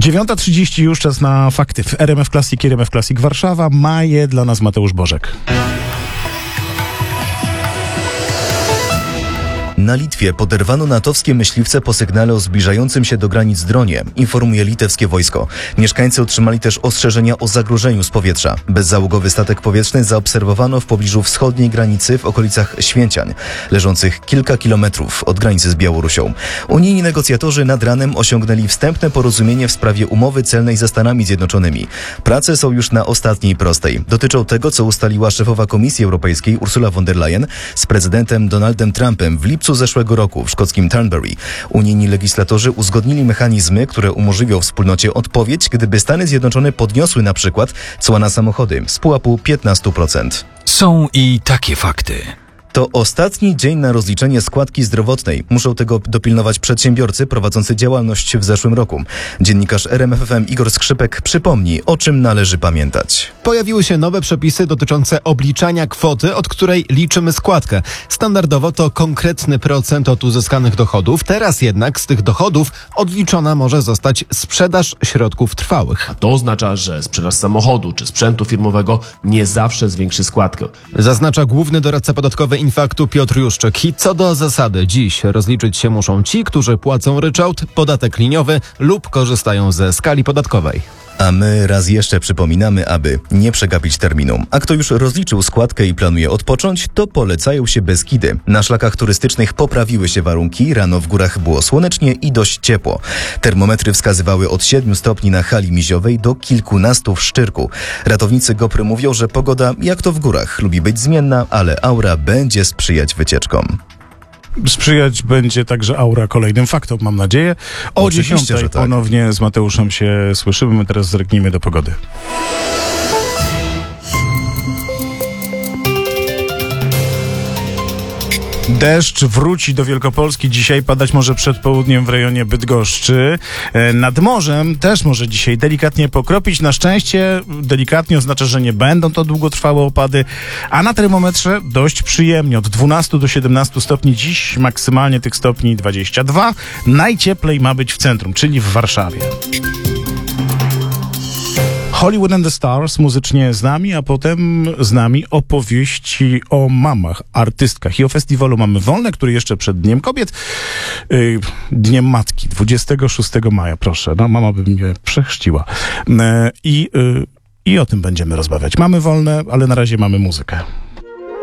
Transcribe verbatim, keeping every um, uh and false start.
dziewiąta trzydzieści już czas na fakty. W R M F Classic, R M F Classic Warszawa. Ma je dla nas Mateusz Bożek. Na Litwie poderwano natowskie myśliwce po sygnale o zbliżającym się do granic dronie, informuje litewskie wojsko. Mieszkańcy otrzymali też ostrzeżenia o zagrożeniu z powietrza. Bezzałogowy statek powietrzny zaobserwowano w pobliżu wschodniej granicy w okolicach Święciań, leżących kilka kilometrów od granicy z Białorusią. Unijni negocjatorzy nad ranem osiągnęli wstępne porozumienie w sprawie umowy celnej ze Stanami Zjednoczonymi. Prace są już na ostatniej prostej. Dotyczą tego, co ustaliła szefowa Komisji Europejskiej Ursula von der Leyen z prezydentem Donaldem Trumpem w lipcu zeszłego roku w szkockim Turnberry. Unijni legislatorzy uzgodnili mechanizmy, które umożliwią wspólnocie odpowiedź, gdyby Stany Zjednoczone podniosły na przykład cła na samochody z pułapu piętnaście procent. Są i takie fakty. To ostatni dzień na rozliczenie składki zdrowotnej. Muszą tego dopilnować przedsiębiorcy prowadzący działalność w zeszłym roku. Dziennikarz R M F F M Igor Skrzypek przypomni, o czym należy pamiętać. Pojawiły się nowe przepisy dotyczące obliczania kwoty, od której liczymy składkę. Standardowo to konkretny procent od uzyskanych dochodów. Teraz jednak z tych dochodów odliczona może zostać sprzedaż środków trwałych. A to oznacza, że sprzedaż samochodu czy sprzętu firmowego nie zawsze zwiększy składkę. Zaznacza główny doradca podatkowy Infaktu Piotr Juszczyk. I co do zasady, dziś rozliczyć się muszą ci, którzy płacą ryczałt, podatek liniowy lub korzystają ze skali podatkowej. A my raz jeszcze przypominamy, aby nie przegapić terminu. A kto już rozliczył składkę i planuje odpocząć, to polecają się Beskidy. Na szlakach turystycznych poprawiły się warunki, rano w górach było słonecznie i dość ciepło. Termometry wskazywały od siedmiu stopni na Hali Miziowej do kilkunastu w Szczyrku. Ratownicy GoPro mówią, że pogoda, jak to w górach, lubi być zmienna, ale aura będzie sprzyjać wycieczkom. Sprzyjać będzie także aura kolejnym faktom, mam nadzieję. O dziesiątej że tak. Ponownie z Mateuszem się słyszymy. My teraz zerknijmy do pogody. Deszcz wróci do Wielkopolski. Dzisiaj padać może przed południem w rejonie Bydgoszczy. Nad morzem też może dzisiaj delikatnie pokropić. Na szczęście delikatnie oznacza, że nie będą to długotrwałe opady. A na termometrze dość przyjemnie. Od dwunastu do siedemnastu stopni. Dziś maksymalnie tych stopni dwadzieścia dwa. Najcieplej ma być w centrum, czyli w Warszawie. Hollywood and the Stars muzycznie z nami, a potem z nami opowieści o mamach, artystkach i o festiwalu Mamy Wolne, który jeszcze przed Dniem Kobiet, yy, Dniem Matki, dwudziestego szóstego maja, proszę, no mama by mnie przechrzciła. Yy, I yy, i o tym będziemy rozmawiać. Mamy wolne, ale na razie mamy muzykę.